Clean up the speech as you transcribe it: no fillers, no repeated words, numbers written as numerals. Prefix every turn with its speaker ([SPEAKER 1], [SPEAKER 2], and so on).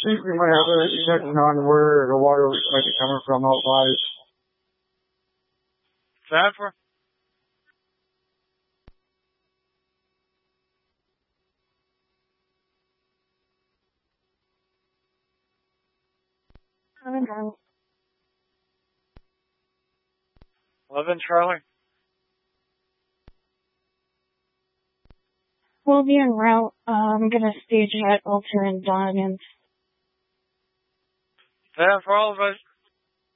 [SPEAKER 1] think we might have a checking on where the water might be coming from outside.
[SPEAKER 2] Sanford?
[SPEAKER 3] Okay.
[SPEAKER 2] 11, Charlie?
[SPEAKER 3] We'll be en route. I'm gonna stage at Alter and Donovan.
[SPEAKER 2] Sanford, all of us,